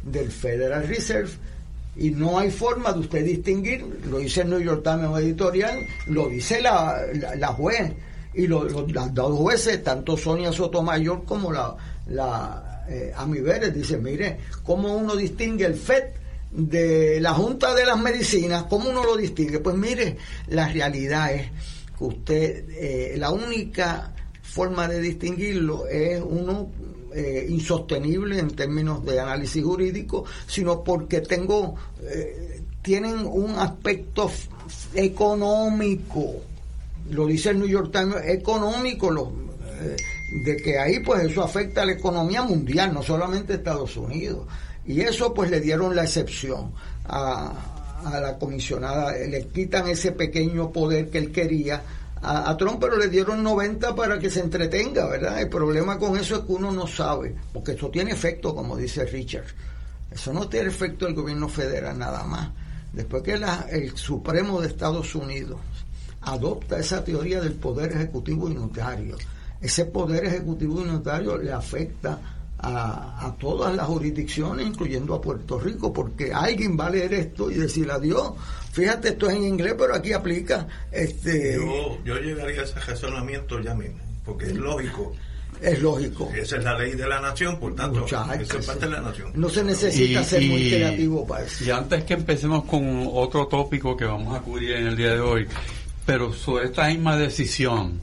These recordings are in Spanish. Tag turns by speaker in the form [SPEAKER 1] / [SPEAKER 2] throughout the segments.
[SPEAKER 1] del Federal Reserve, y no hay forma de usted distinguir, lo dice el New York Times editorial, lo dice la juez, y las dos jueces, tanto Sonia Sotomayor como la Amy Bennett, dice, mire, ¿cómo uno distingue el FED de la Junta de las Medicinas? ¿Cómo uno lo distingue? Pues mire, la realidad es que usted, la única forma de distinguirlo es uno insostenible en términos de análisis jurídico, sino porque tienen un aspecto económico, lo dice el New York Times, económico, de que ahí pues eso afecta a la economía mundial, no solamente Estados Unidos, y eso pues le dieron la excepción a la comisionada, le quitan ese pequeño poder que él quería a Trump, pero le dieron 90 para que se entretenga, ¿verdad? El problema con eso es que uno no sabe, porque eso tiene efecto, como dice Richard, eso no tiene efecto del gobierno federal nada más. Después que el Supremo de Estados Unidos adopta esa teoría del poder ejecutivo unitario, ese poder ejecutivo unitario le afecta a todas las jurisdicciones, incluyendo a Puerto Rico, porque alguien va a leer esto y decir adiós, fíjate, esto es en inglés, pero aquí aplica
[SPEAKER 2] yo llegaría a ese razonamiento ya mismo, porque es lógico.
[SPEAKER 1] Es lógico.
[SPEAKER 2] Esa es la ley de la nación, por tanto, eso es parte de la nación.
[SPEAKER 1] No se necesita ser muy creativo para eso.
[SPEAKER 3] Y antes que empecemos con otro tópico que vamos a cubrir en el día de hoy, pero sobre esta misma decisión,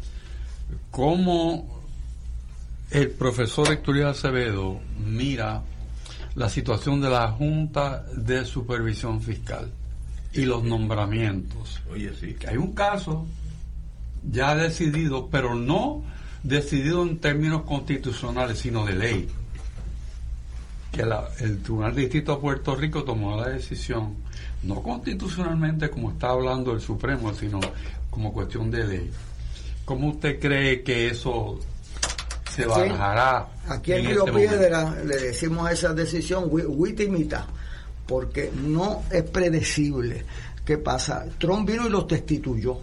[SPEAKER 3] ¿cómo el profesor Héctor Acevedo mira la situación de la Junta de Supervisión Fiscal y los nombramientos?
[SPEAKER 2] Oye, sí.
[SPEAKER 3] Que hay un caso ya decidido, pero no decidido en términos constitucionales, sino de ley, que el Tribunal de Distrito de Puerto Rico tomó la decisión, no constitucionalmente como está hablando el Supremo, sino como cuestión de ley. ¿Cómo usted cree que eso se barajará?
[SPEAKER 1] Aquí en Río Piedra le decimos a esa decisión huitimita, porque no es predecible. ¿Qué pasa? Trump vino y los destituyó,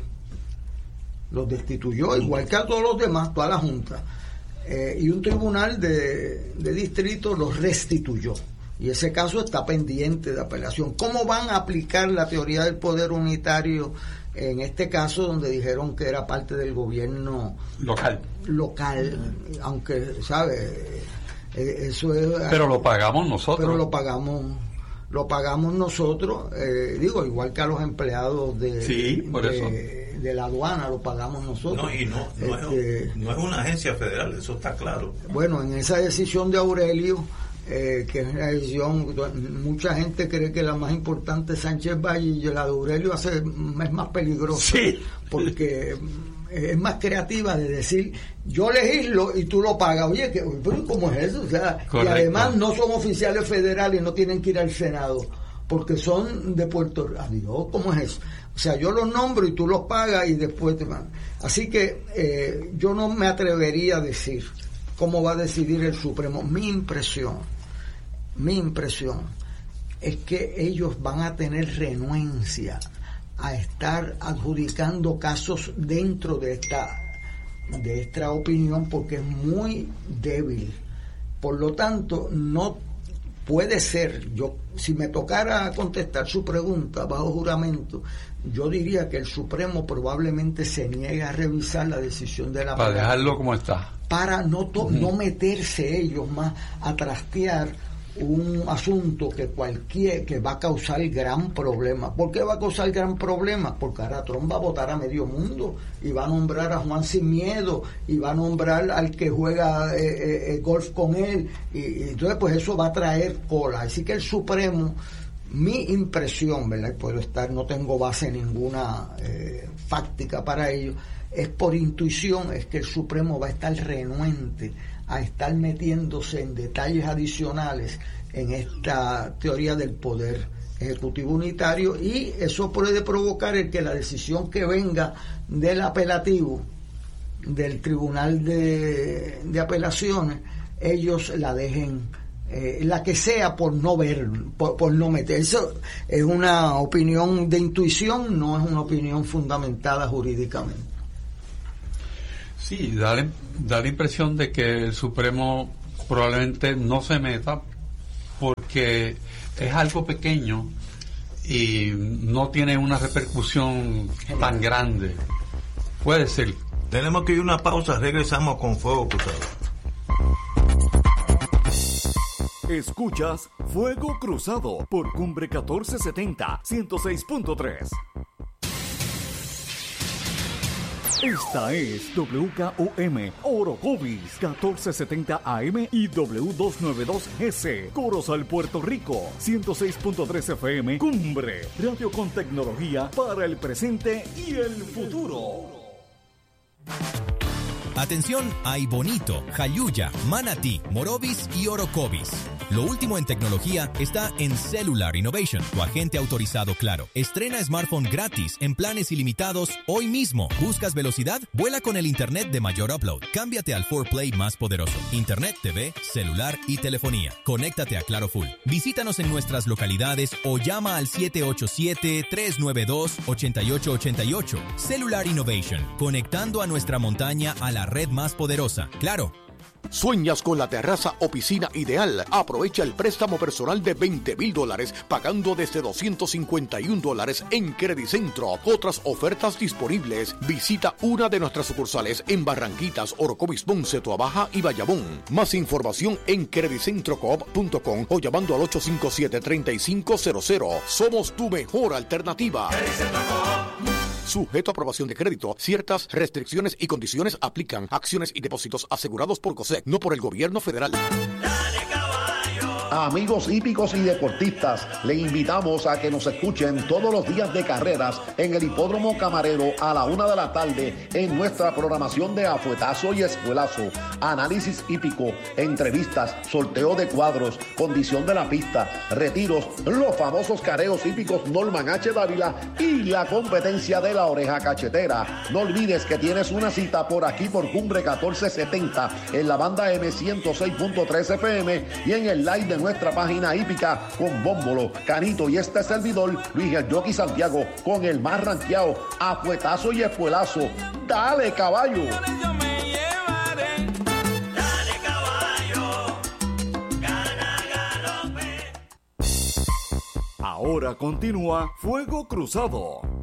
[SPEAKER 1] igual que a todos los demás, toda la Junta, y un tribunal de distrito los restituyó, y ese caso está pendiente de apelación. ¿Cómo van a aplicar la teoría del poder unitario en este caso, donde dijeron que era parte del gobierno local, aunque, ¿sabe? Eso es...
[SPEAKER 3] Pero lo pagamos nosotros.
[SPEAKER 1] Pero lo pagamos nosotros, igual que a los empleados de la aduana, lo pagamos nosotros.
[SPEAKER 2] No, y no es una agencia federal, eso está claro.
[SPEAKER 1] Bueno, en esa decisión de Aurelio, que es una decisión, mucha gente cree que la más importante es Sánchez Valle, y la de Aurelio es más peligrosa, porque es más creativa de decir, yo legislo y tú lo pagas. Oye, pero ¿cómo es eso? O sea, y además no son oficiales federales, no tienen que ir al Senado, porque son de Puerto Rico. Adiós, ¿cómo es eso? O sea, yo los nombro y tú los pagas y después te van. Así que yo no me atrevería a decir cómo va a decidir el Supremo. Mi impresión es que ellos van a tener renuencia a estar adjudicando casos dentro de esta opinión, porque es muy débil. Por lo tanto, no puede ser, si me tocara contestar su pregunta bajo juramento, yo diría que el Supremo probablemente se niegue a revisar la decisión de la
[SPEAKER 3] para dejarlo como está,
[SPEAKER 1] para no meterse ellos más a trastear un asunto que va a causar gran problema. ¿Por qué va a causar gran problema? Porque ahora Trump va a votar a medio mundo y va a nombrar a Juan Sin Miedo y va a nombrar al que juega golf con él, y entonces pues eso va a traer cola. Así que el Supremo, mi impresión, ¿verdad? No tengo base ninguna fáctica para ello, es por intuición, es que el Supremo va a estar renuente a estar metiéndose en detalles adicionales en esta teoría del poder ejecutivo unitario, y eso puede provocar el que la decisión que venga del apelativo del Tribunal de Apelaciones, ellos la dejen, la que sea, por no ver, por no meter. Eso es una opinión de intuición, no es una opinión fundamentada jurídicamente.
[SPEAKER 3] Sí, da la impresión de que el Supremo probablemente no se meta porque es algo pequeño y no tiene una repercusión tan grande. Puede ser.
[SPEAKER 2] Tenemos que ir a una pausa, regresamos con Fuego Cruzado.
[SPEAKER 4] Escuchas Fuego Cruzado por Cumbre 1470, 106.3. Esta es WKOM Orocovis 1470 AM y W292GC Corozal, Puerto Rico 106.3 FM Cumbre, radio con tecnología para el presente y el futuro.
[SPEAKER 5] Atención a Ibonito, Jayuya, Manatí, Morovis y Orocovis. Lo último en tecnología está en Cellular Innovation, tu agente autorizado Claro. Estrena smartphone gratis en planes ilimitados hoy mismo. ¿Buscas velocidad? Vuela con el internet de mayor upload. Cámbiate al 4Play más poderoso. Internet, TV, celular y telefonía. Conéctate a Claro Full. Visítanos en nuestras localidades o llama al 787-392-8888. Cellular Innovation, conectando a nuestra montaña a la red más poderosa. Claro.
[SPEAKER 6] ¿Sueñas con la terraza o piscina ideal? Aprovecha el préstamo personal de $20,000 pagando desde $251 en Credicentro. Otras ofertas disponibles. Visita una de nuestras sucursales en Barranquitas, Orocovis, Ponce, Toabaja y Bayamón. Más información en credicentrocoop.com o llamando al 857-3500. Somos tu mejor alternativa. Sujeto a aprobación de crédito. Ciertas restricciones y condiciones aplican. Acciones y depósitos asegurados por COSEC, no por el gobierno federal.
[SPEAKER 7] Amigos hípicos y deportistas, le invitamos a que nos escuchen todos los días de carreras en el Hipódromo Camarero a la 1 de la tarde en nuestra programación de Afuetazo y Espuelazo. Análisis hípico, entrevistas, sorteo de cuadros, condición de la pista, retiros, los famosos careos hípicos Norman H. Dávila y la competencia de la oreja cachetera. No olvides que tienes una cita por aquí por Cumbre 1470 en la banda M106.3 FM y en el live de nuestra página hípica con Bómbolo, Canito y este servidor, Luis el Jockey Santiago, con el más rankeado, Afuetazo y Espuelazo. ¡Dale, caballo!
[SPEAKER 4] Ahora continúa Fuego Cruzado.